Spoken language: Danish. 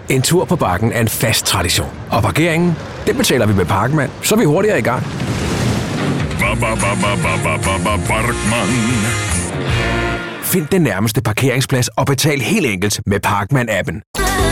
En tur på Bakken er en fast tradition. Og parkeringen, det betaler vi med Parkmand, så er vi hurtigere i gang. Parkman. Find den nærmeste parkeringsplads og betal helt enkelt med Parkmand-appen.